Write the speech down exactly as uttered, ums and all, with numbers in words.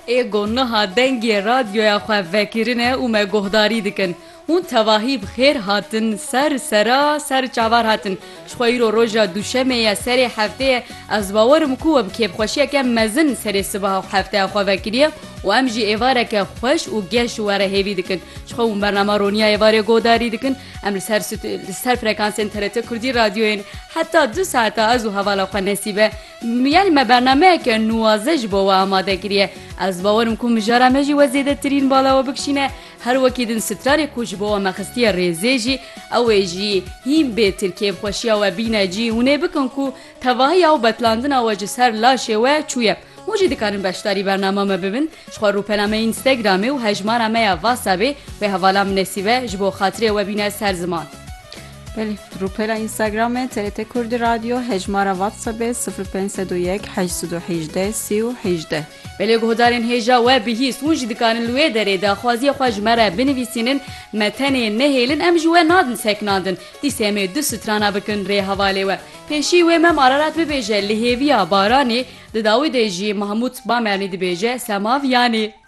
Ego niha dengê radyoya xwe vekirine û me guhdarî dikin. Hûn tevahî bi xêr hatin, ser sera ser çavar hatin. Ji xwe îro roja duşemê ye serê hefteyê ez bawerim ku em kêfxweşiyeke mezin serê sibaha hefteya xwe vekiriye û em jî êvareke xweş û geş were hêvî dikin. Ji xwe hûn bername Roniya êvarê guhdarî dikin. Em li ser li ser frekansên T R T Kurdî radyoyên heta du saeta ez û hevala xwe nesîbe. Yani me bernameyeke nuwaze ji bo we amade kiriye. Ez bawerim ku mijara me jî we zêdetirîn bala we bikişîne. Her wekî din strarê ku ji bo we me xistiye rêzê jî ew ê jî hîn bêtir kêfxweşiya we bîne cî hûn ê bikin ku tevahiya û betlandina we ji ser laşê we çûye. Hûn jî dikarin beşdarî bernama me bibin. Ji xwe rûpelame Instagramê û hejmara me ya WhatsAppê wê hevala min nesîbe ji bo xatirê we bîne ser ziman. بله روپلا اینستاگرام ترت کرد رادیو هجمارا واتساپ صفر پنج دو یک هشت دو هشت سی و هشت. بله گهدارین هجا و بهیس اونجی دکانن لوی داره داخوازی خوش مره بنویسینن متنه نهیلن ام جوه نادن سکنادن دی سیمه دو سترانا بکن ری حواله و پیشی و مم آرارات ببیجه لحیویا بارانی دداوی دیجی محمود بامرنی دی بیجه سماو یانی